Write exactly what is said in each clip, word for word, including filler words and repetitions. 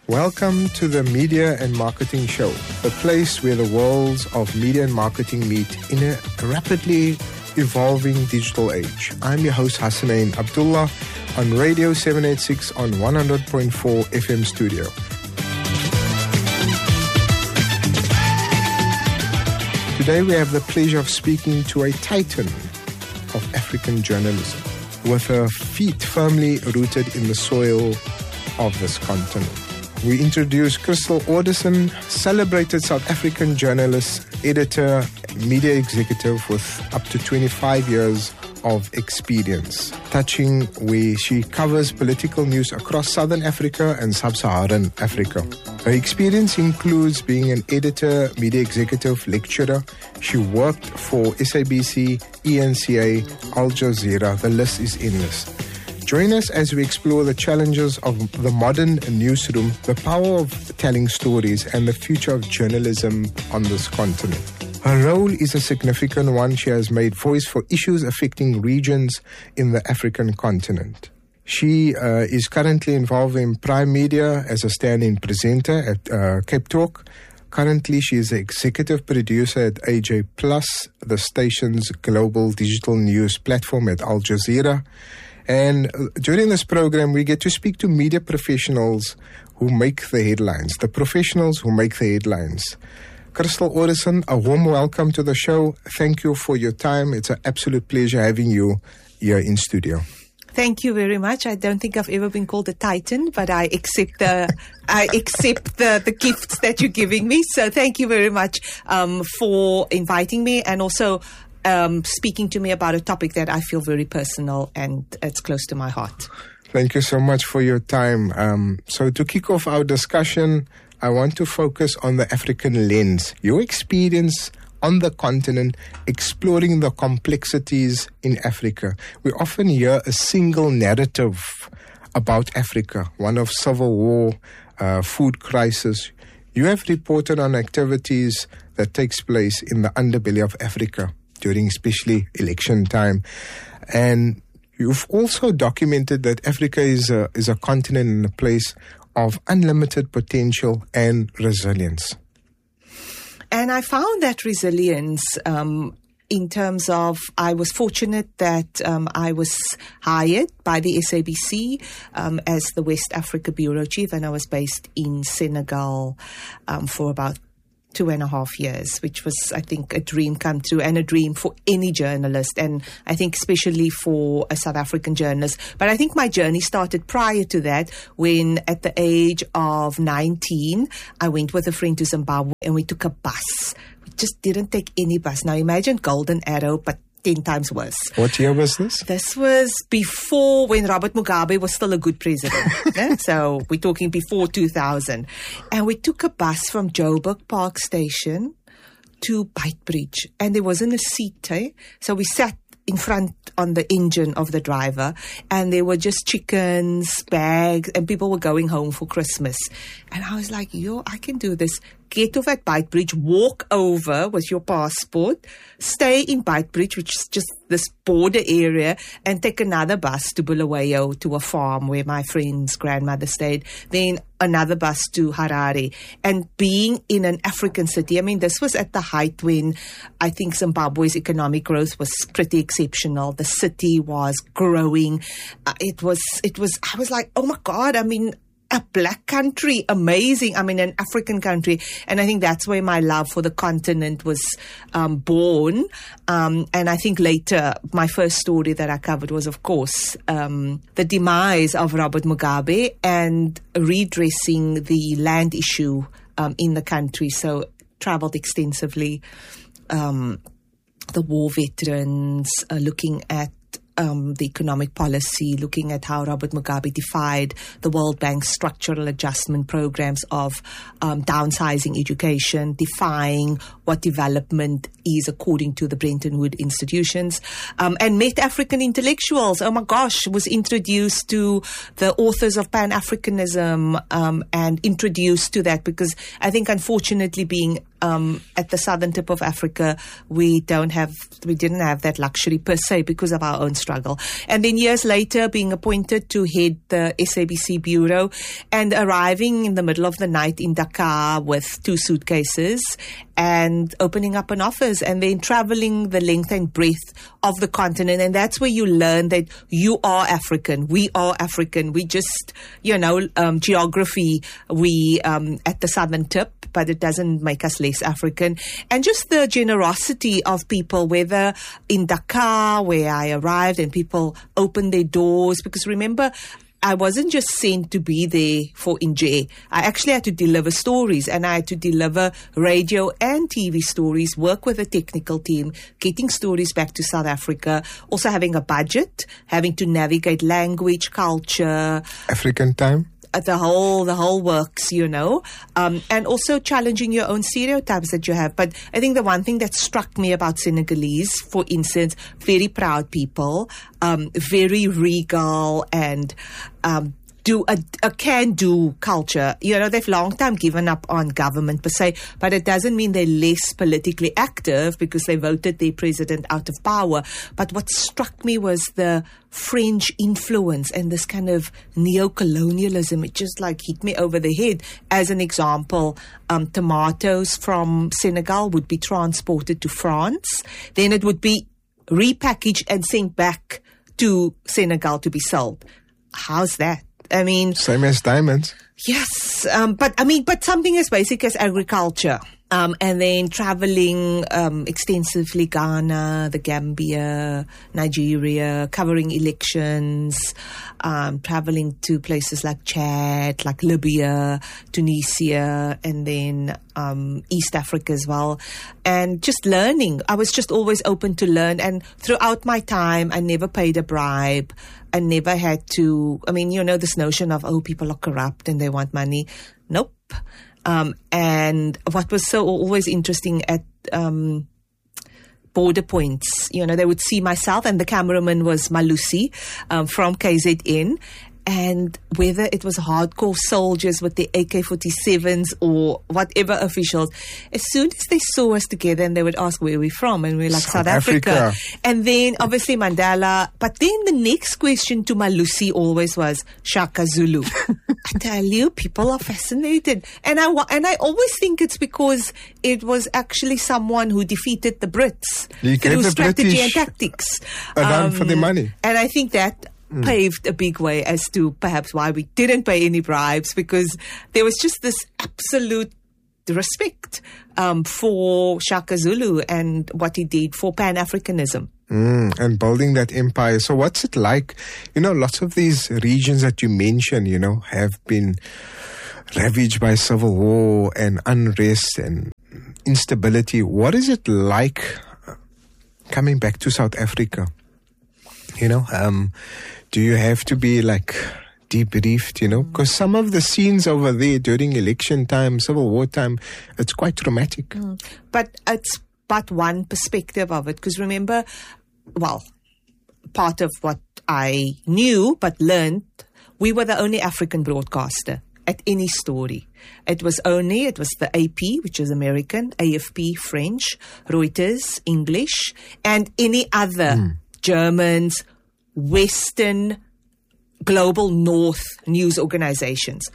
Welcome to the Media and Marketing Show, the place where the worlds of media and marketing meet in a rapidly evolving digital age. I'm your host Hassanein Abdullah on Radio seven eighty-six on one hundred point four F M Studio. Today we have the pleasure of speaking to a titan of African journalism with her feet firmly rooted in the soil of this continent. We introduce Crystal Alderson, celebrated South African journalist, editor, media executive with up to twenty-five years of experience, touching where she covers political news across Southern Africa and Sub-Saharan Africa. Her experience includes being an editor, media executive, lecturer. She worked for S A B C, E N C A, Al Jazeera. The list is endless. Join us as we explore the challenges of the modern newsroom, the power of telling stories, and the future of journalism on this continent. Her role is a significant one. She has made voice for issues affecting regions in the African continent. She uh, is currently involved in Prime Media as a stand-in presenter at uh, Cape Talk. Currently, she is the executive producer at A J Plus, the station's global digital news platform at Al Jazeera. And during this program, we get to speak to media professionals who make the headlines, the professionals who make the headlines. Crystal Alderson, a warm welcome to the show. Thank you for your time. It's an absolute pleasure having you here in studio. Thank you very much. I don't think I've ever been called a titan, but I accept the I accept the, the gifts that you're giving me. So thank you very much um, for inviting me and also Um, speaking to me about a topic that I feel very personal and it's close to my heart. Thank you so much for your time. Um, so to kick off our discussion, I want to focus on the African lens, your experience on the continent, exploring the complexities in Africa. We often hear a single narrative about Africa, one of civil war, uh, food crisis. You have reported on activities that takes place in the underbelly of Africa during especially election time. And you've also documented that Africa is a, is a continent and a place of unlimited potential and resilience. And I found that resilience um, in terms of, I was fortunate that um, I was hired by the S A B C um, as the West Africa Bureau Chief, and I was based in Senegal um, for about two and a half years, which was, I think, a dream come true and a dream for any journalist, and I think especially for a South African journalist. But I think my journey started prior to that when at the age of nineteen, I went with a friend to Zimbabwe and we took a bus. We just didn't take any bus. Now imagine Golden Arrow, but ten times worse. What year was this? This was before when Robert Mugabe was still a good president. Yeah? So we're talking before two thousand. And we took a bus from Joburg Park Station to Beitbridge. And there wasn't a seat. Eh? So we sat in front on the engine of the driver, and there were just chickens, bags, and people were going home for Christmas. And I was like, yo, I can do this. Get off at Beitbridge, walk over with your passport, stay in Beitbridge, which is just this border area, and take another bus to Bulawayo, to a farm where my friend's grandmother stayed, then another bus to Harare. And being in an African city, I mean, this was at the height when I think Zimbabwe's economic growth was pretty exceptional. The city was growing. Uh, it was, it was, I was like, oh my God, I mean, a black country, amazing. I mean, an African country. And I think that's where my love for the continent was um, born. Um, and I think later, my first story that I covered was, of course, um, the demise of Robert Mugabe and redressing the land issue um, in the country. So traveled extensively. Um, the war veterans, uh, looking at Um, the economic policy, looking at how Robert Mugabe defied the World Bank's structural adjustment programs of um, downsizing education, defying what development is according to the Bretton Woods institutions, um, and met African intellectuals. Oh my gosh, was introduced to the authors of Pan-Africanism um, and introduced to that because I think unfortunately being um, at the southern tip of Africa, we don't have, we didn't have that luxury per se because of our own struggle. And then years later, being appointed to head the S A B C bureau and arriving in the middle of the night in Dakar with two suitcases and opening up an office and then traveling the length and breadth of the continent. And that's where you learn that you are African. We are African. We just, you know, um, geography, we um, at the southern tip, but it doesn't make us less African. And just the generosity of people, whether in Dakar, where I arrived and people opened their doors. Because remember, I wasn't just sent to be there for Inje. I actually had to deliver stories, and I had to deliver radio and T V stories, work with a technical team, getting stories back to South Africa, also having a budget, having to navigate language, culture. African time? The whole, the whole works, you know, um, and also challenging your own stereotypes that you have. But I think the one thing that struck me about Senegalese, for instance, very proud people, um, very regal and, um, do a, a can-do culture. You know, they've long time given up on government per se, but it doesn't mean they're less politically active because they voted their president out of power. But what struck me was the French influence and this kind of neo-colonialism. It just like hit me over the head. As an example, um, tomatoes from Senegal would be transported to France. Then it would be repackaged and sent back to Senegal to be sold. How's that? I mean, same as diamonds. Yes, um, but I mean, but something as basic as agriculture, um, and then traveling um, extensively, Ghana, the Gambia, Nigeria, covering elections, um, traveling to places like Chad, like Libya, Tunisia, and then um, East Africa as well, and just learning. I was just always open to learn, and throughout my time, I never paid a bribe. I never had to, I mean, you know, this notion of, oh, people are corrupt and they want money. Nope. Um, and what was so always interesting at um, border points, you know, they would see myself, and the cameraman was Malusi um, from K Z N. And whether it was hardcore soldiers with the A K forty-sevens or whatever officials, as soon as they saw us together and they would ask where we're from, and we're like, South, South Africa. Africa. And then obviously Mandela. But then the next question to Malusi always was Shaka Zulu. I tell you, people are fascinated. And I, and I always think it's because it was actually someone who defeated the Brits you through the strategy British and tactics. A run um, for the money. And I think that paved a big way as to perhaps why we didn't pay any bribes, because there was just this absolute respect um, for Shaka Zulu and what he did for Pan-Africanism. Mm, and building that empire. So what's it like? You know, lots of these regions that you mentioned, you know, have been ravaged by civil war and unrest and instability. What is it like coming back to South Africa? You know, um, do you have to be like debriefed, you know? Because some of the scenes over there during election time, civil war time, it's quite traumatic. Mm. But it's but one perspective of it. Because remember, well, part of what I knew but learned, we were the only African broadcaster at any story. It was only, it was the A P, which is American, A F P, French, Reuters, English, and any other mm. Germans, Western, global North news organizations.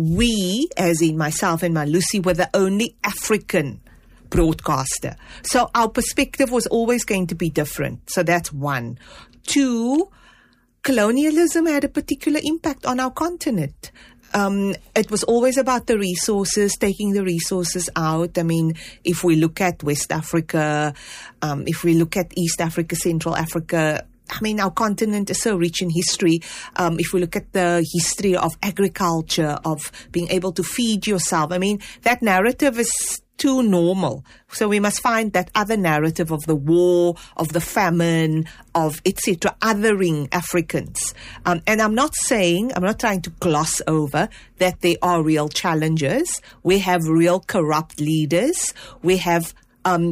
We, as in myself and Malusi, were the only African broadcaster. So our perspective was always going to be different. So that's one. Two, colonialism had a particular impact on our continent. Um, it was always about the resources, taking the resources out. I mean, if we look at West Africa, um, if we look at East Africa, Central Africa, I mean, our continent is so rich in history. Um, if we look at the history of agriculture, of being able to feed yourself, I mean, that narrative is too normal. So we must find that other narrative of the war, of the famine, of et cetera, othering Africans. Um, and I'm not saying, I'm not trying to gloss over that there are real challenges. We have real corrupt leaders. We have um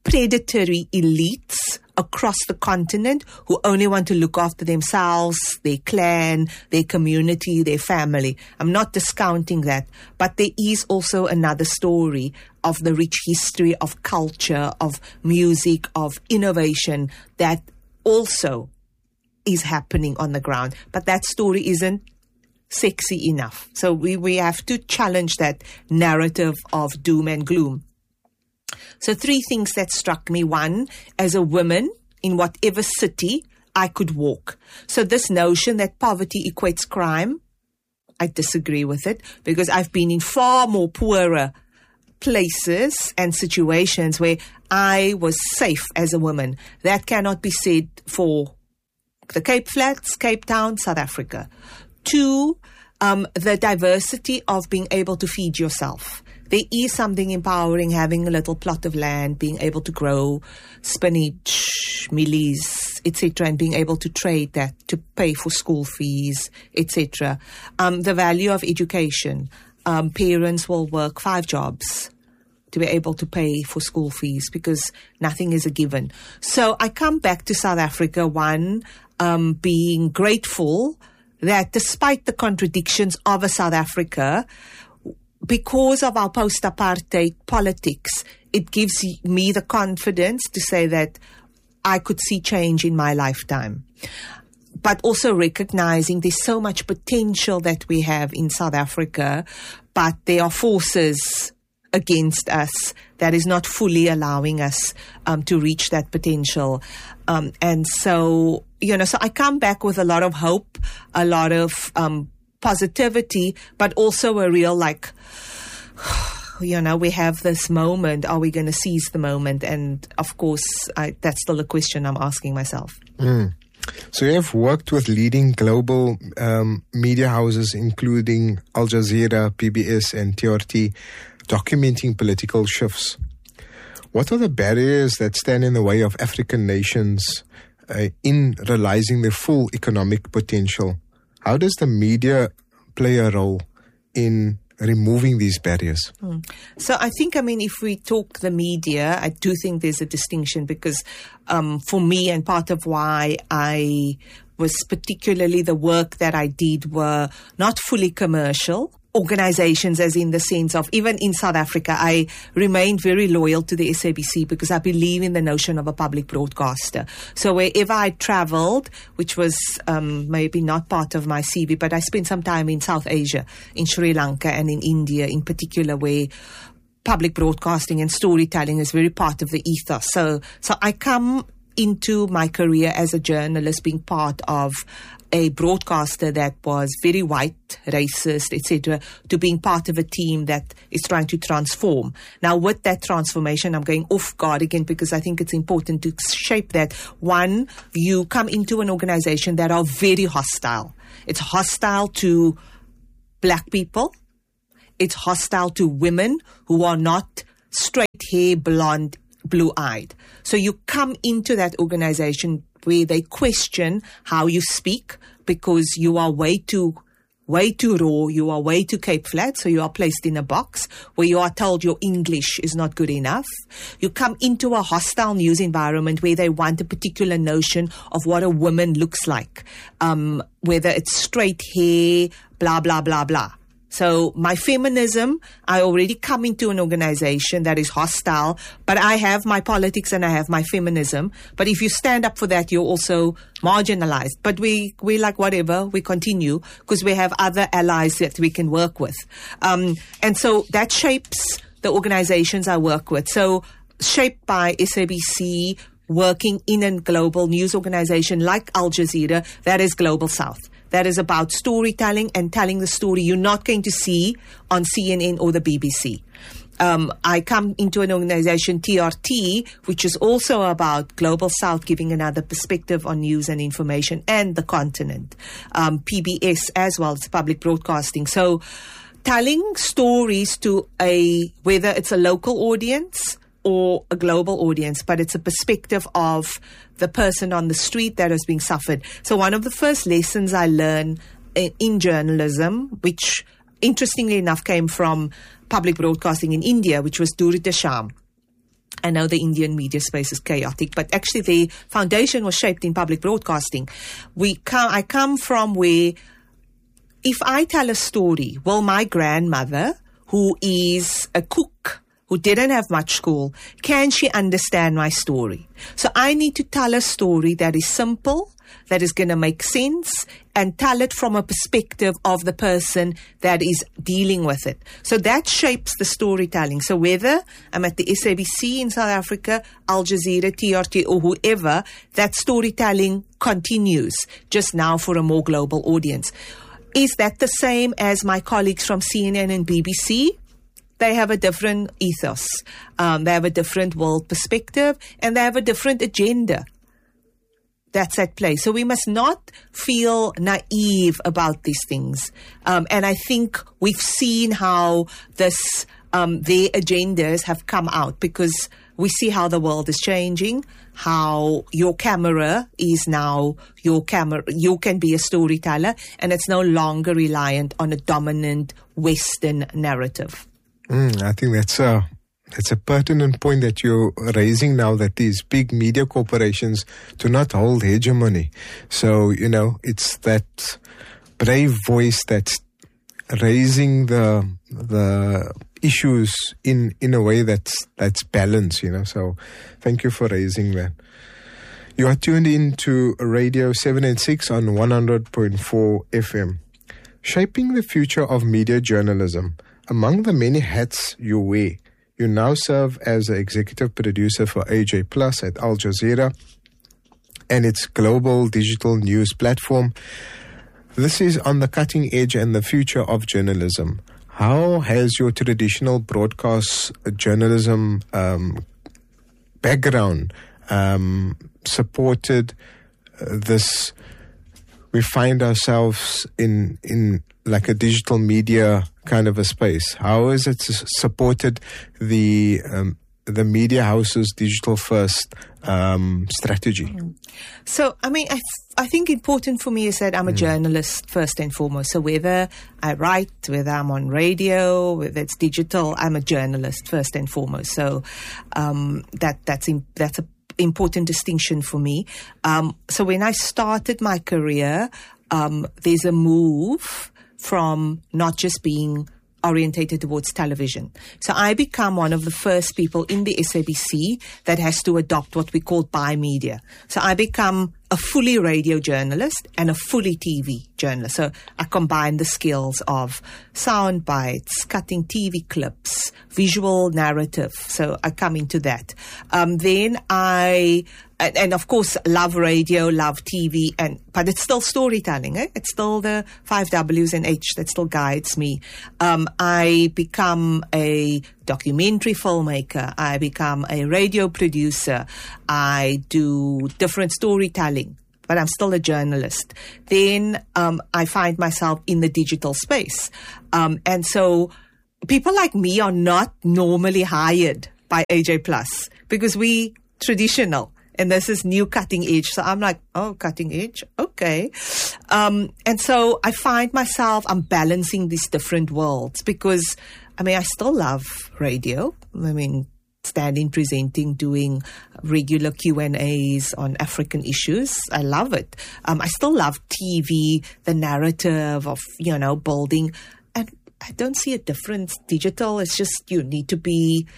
predatory elites across the continent who only want to look after themselves, their clan, their community, their family. I'm not discounting that, but there is also another story of the rich history of culture, of music, of innovation that also is happening on the ground. But that story isn't sexy enough. So we, we have to challenge that narrative of doom and gloom. So three things that struck me. One, as a woman in whatever city, I could walk. So this notion that poverty equates crime, I disagree with it, because I've been in far more poorer places and situations where I was safe as a woman. That cannot be said for the Cape Flats, Cape Town, South Africa. Two, um, the diversity of being able to feed yourself. There is something empowering having a little plot of land, being able to grow spinach, mealies, et cetera, and being able to trade that to pay for school fees, et cetera. Um, the value of education. Um, parents will work five jobs to be able to pay for school fees because nothing is a given. So I come back to South Africa, one, um, being grateful that despite the contradictions of a South Africa, because of our post-apartheid politics, it gives me the confidence to say that I could see change in my lifetime. But also recognizing there's so much potential that we have in South Africa, but there are forces against us that is not fully allowing us um, to reach that potential. Um, and so, you know, so I come back with a lot of hope, a lot of um, positivity, but also a real like, you know, we have this moment. Are we going to seize the moment? And of course, I, that's still a question I'm asking myself. Mm. So you have worked with leading global um, media houses, including Al Jazeera, P B S, and T R T, documenting political shifts. What are the barriers that stand in the way of African nations uh, in realizing their full economic potential? How does the media play a role in removing these barriers? Hmm. So I think, I mean, if we talk the media, I do think there's a distinction because um, for me, and part of why I was particularly the work that I did were not fully commercial organizations, as in the sense of, even in South Africa, I remained very loyal to the S A B C because I believe in the notion of a public broadcaster. So wherever I traveled, which was um, maybe not part of my C V, but I spent some time in South Asia, in Sri Lanka and in India in particular, where public broadcasting and storytelling is very part of the ethos. So, so I come into my career as a journalist being part of a broadcaster that was very white, racist, et cetera, to being part of a team that is trying to transform. Now, with that transformation, I'm going off guard again because I think it's important to shape that. One, you come into an organization that are very hostile. It's hostile to black people. It's hostile to women who are not straight hair, blonde, blue-eyed. So you come into that organization where they question how you speak because you are way too, way too raw, you are way too Cape Flat, so you are placed in a box where you are told your English is not good enough. You come into a hostile news environment where they want a particular notion of what a woman looks like, um, whether it's straight hair, blah, blah, blah, blah. So my feminism, I already come into an organization that is hostile, but I have my politics and I have my feminism. But if you stand up for that, you're also marginalized. But we, we like whatever, we continue because we have other allies that we can work with. Um, and so that shapes the organizations I work with. So shaped by S A B C, working in a global news organization like Al Jazeera, that is Global South. That is about storytelling and telling the story you're not going to see on C N N or the B B C. Um, I come into an organization, T R T, which is also about Global South, giving another perspective on news and information and the continent. Um, P B S as well, it's public broadcasting. So telling stories to a, whether it's a local audience or a global audience, but it's a perspective of the person on the street that is being suffered. So one of the first lessons I learned in, in journalism, which interestingly enough came from public broadcasting in India, which was Doordarshan. I know the Indian media space is chaotic, but actually the foundation was shaped in public broadcasting. We come, I come from where if I tell a story, well, my grandmother, who is a cook, who didn't have much school, can she understand my story? So I need to tell a story that is simple, that is going to make sense, and tell it from a perspective of the person that is dealing with it. So that shapes the storytelling. So whether I'm at the S A B C in South Africa, Al Jazeera, T R T, or whoever, that storytelling continues, just now for a more global audience. Is that the same as my colleagues from C N N and B B C? They have a different ethos. Um, they have a different world perspective, and they have a different agenda that's at play. So we must not feel naive about these things. Um, and I think we've seen how this um, their agendas have come out, because we see how the world is changing, how your camera is now your camera. You can be a storyteller, and it's no longer reliant on a dominant Western narrative. Mm, I think that's a, that's a pertinent point that you're raising now, that these big media corporations do not hold hegemony. So, you know, it's that brave voice that's raising the the issues in, in a way that's, that's balanced, you know. So thank you for raising that. You are tuned in to Radio seven eighty-six on one hundred point four F M. Shaping the future of media journalism. Among the many hats you wear, you now serve as an executive producer for A J Plus at Al Jazeera and its global digital news platform. This is on the cutting edge and the future of journalism. How has your traditional broadcast journalism um, background um, supported uh, this? We find ourselves in in like a digital media kind of a space. How has it supported the um, the media house's digital first um, strategy? So, I mean, I, th- I think important for me is that I'm a mm. journalist first and foremost. So whether I write, whether I'm on radio, whether it's digital, I'm a journalist first and foremost. So um, that that's in, that's a important distinction for me. Um, so when I started my career, um, there's a move from not just being orientated towards television. So I become one of the first people in the S A B C that has to adopt what we call bi-media. So I become a fully radio journalist and a fully T V journalist. So I combine the skills of sound bites, cutting T V clips, visual narrative. So I come into that. Um, then I, and, and of course, love radio, love T V, and but it's still storytelling. Eh? It's still the five W's and H that still guides me. Um, I become a documentary filmmaker. I become a radio producer. I do different storytelling, but I'm still a journalist. Then um, I find myself in the digital space. Um, and so people like me are not normally hired by A J Plus because we traditional. And this is new cutting edge. So I'm like, oh, cutting edge? Okay. Um, and so I find myself, I'm balancing these different worlds because, I mean, I still love radio. I mean, standing, presenting, doing regular Q and A's on African issues. I love it. Um, I still love T V, the narrative of, you know, building. And I don't see a difference. Digital, it's just you need to be